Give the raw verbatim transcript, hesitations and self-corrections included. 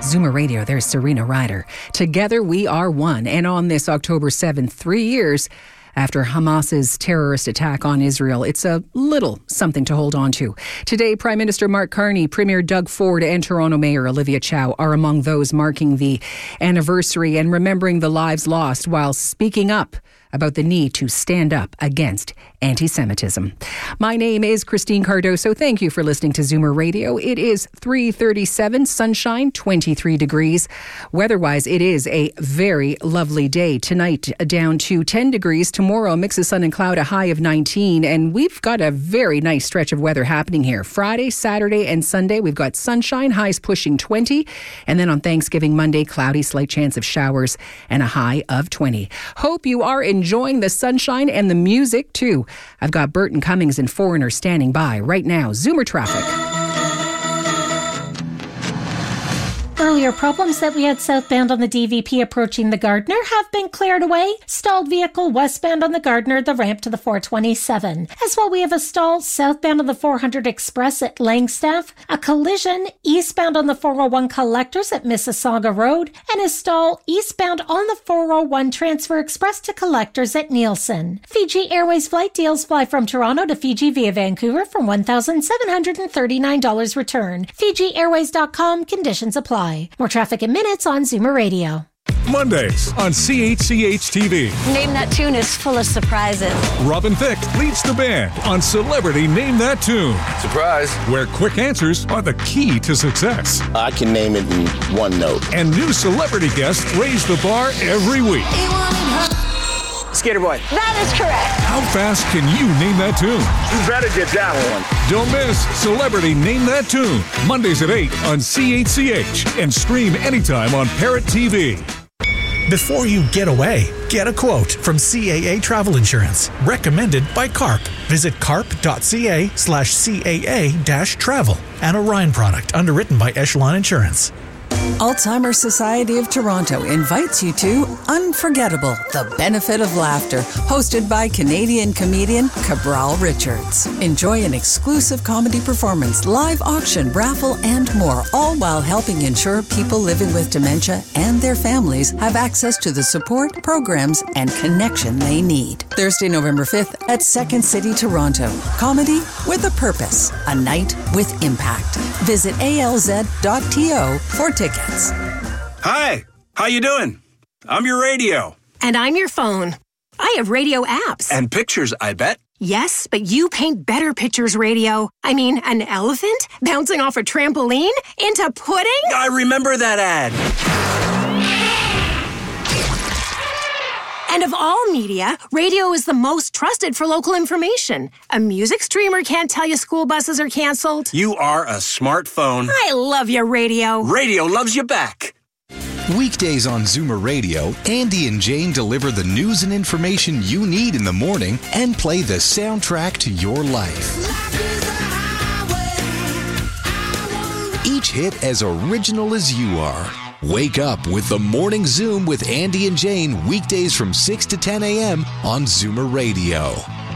Zoomer Radio, there's Serena Ryder. Together we are one. And on this October seventh, three years after Hamas's terrorist attack on Israel, it's a little something to hold on to. Today, Prime Minister Mark Carney, Premier Doug Ford and Toronto Mayor Olivia Chow are among those marking the anniversary and remembering the lives lost while speaking up about the need to stand up against anti-Semitism. My name is Christine Cardoso. Thank you for listening to Zoomer Radio. It is three thirty-seven, sunshine, twenty-three degrees. Weather-wise, it is a very lovely day. Tonight, down to ten degrees. Tomorrow, mix of sun and cloud, a high of nineteen. And we've got a very nice stretch of weather happening here. Friday, Saturday, and Sunday, we've got sunshine, highs pushing twenty. And then on Thanksgiving Monday, cloudy, slight chance of showers, and a high of twenty. Hope you are enjoying the sunshine and the music, too. I've got Burton Cummings and Foreigner standing by right now. Zoomer traffic. Earlier problems that we had southbound on the D V P approaching the Gardiner have been cleared away. Stalled vehicle westbound on the Gardiner, the ramp to the four twenty-seven. As well, we have a stall southbound on the four hundred Express at Langstaff, a collision eastbound on the four oh one Collectors at Mississauga Road, and a stall eastbound on the four oh one Transfer Express to Collectors at Nielsen. Fiji Airways flight deals fly from Toronto to Fiji via Vancouver for one thousand seven hundred thirty-nine dollars return. Fiji Airways dot com, conditions apply. More traffic in minutes on Zoomer Radio. Mondays on C H C H T V. Name That Tune is full of surprises. Robin Thicke leads the band on Celebrity Name That Tune. Surprise. Where quick answers are the key to success. I can name it in one note. And new celebrity guests raise the bar every week. Skater Boy. That is correct. How fast can you name that tune? You better get that one. Don't miss Celebrity Name That Tune. Mondays at eight on C H C H and stream anytime on Parrot T V. Before you get away, get a quote from C A A Travel Insurance. Recommended by CARP. Visit carp.ca slash CAA dash travel. And a Ryan product underwritten by Echelon Insurance. Alzheimer's Society of Toronto invites you to Unforgettable, The Benefit of Laughter, hosted by Canadian comedian Cabral Richards. Enjoy an exclusive comedy performance, live auction, raffle, and more, all while helping ensure people living with dementia and their families have access to the support, programs, and connection they need. Thursday, November fifth at Second City, Toronto. Comedy with a purpose, a night with impact. Visit A L Z dot T O for tickets. Hi, how you doing? I'm your radio. And I'm your phone. I have radio apps. And pictures, I bet. Yes, but you paint better pictures, radio. I mean, an elephant bouncing off a trampoline into pudding? I remember that ad. And of all media, radio is the most trusted for local information. A music streamer can't tell you school buses are canceled. You are a smartphone. I love your radio. Radio loves you back. Weekdays on Zoomer Radio, Andy and Jane deliver the news and information you need in the morning and play the soundtrack to your life. Each hit as original as you are. Wake up with the Morning Zoom with Andy and Jane, weekdays from six to ten a.m. on Zoomer Radio.